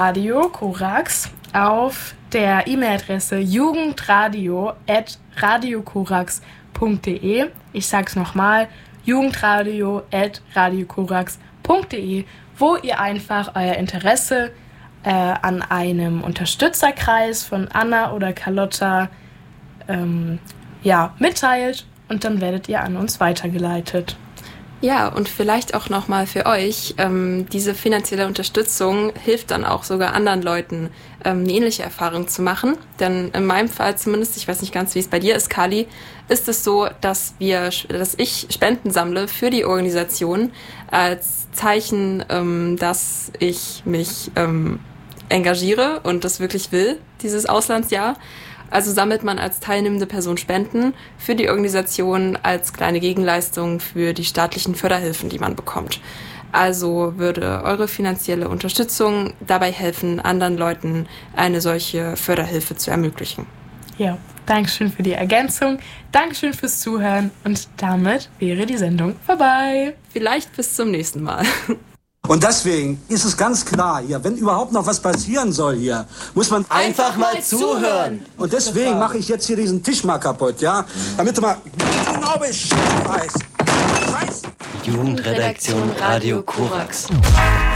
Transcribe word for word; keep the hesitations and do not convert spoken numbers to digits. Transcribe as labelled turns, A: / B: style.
A: Radio Korax auf der E-Mail-Adresse jugendradio at radiokorax punkt de. Ich sag's nochmal, jugendradio at radiokorax punkt de, wo ihr einfach euer Interesse äh, an einem Unterstützerkreis von Anna oder Carlotta ähm, ja, mitteilt und dann werdet ihr an uns weitergeleitet.
B: Ja, und vielleicht auch nochmal für euch, ähm, diese finanzielle Unterstützung hilft dann auch sogar anderen Leuten, ähm, eine ähnliche Erfahrung zu machen. Denn in meinem Fall zumindest, ich weiß nicht ganz, wie es bei dir ist, Kali, ist es so, dass wir, dass ich Spenden sammle für die Organisation als Zeichen, ähm, dass ich mich ähm, engagiere und das wirklich will, dieses Auslandsjahr. Also sammelt man als teilnehmende Person Spenden für die Organisation als kleine Gegenleistung für die staatlichen Förderhilfen, die man bekommt. Also würde eure finanzielle Unterstützung dabei helfen, anderen Leuten eine solche Förderhilfe zu ermöglichen.
A: Ja, Dankeschön für die Ergänzung, Dankeschön fürs Zuhören und damit wäre die Sendung vorbei.
B: Vielleicht bis zum nächsten Mal.
C: Und deswegen ist es ganz klar hier, wenn überhaupt noch was passieren soll hier, muss man
D: einfach mal zuhören.
C: Und deswegen mache ich jetzt hier diesen Tisch mal kaputt, ja? Damit du mal genau Bescheid weißt. Scheiße.
D: Jugendredaktion Radio Korax.